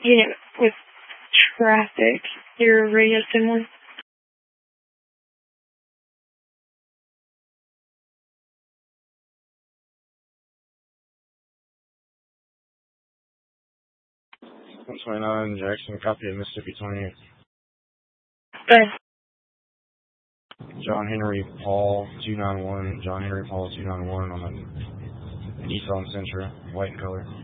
Yeah, with traffic. Your radio similar? .29 Jackson, copy of Mississippi 28. Good. John Henry Paul 291, John Henry Paul 291 on the Nissan Sentra, white color.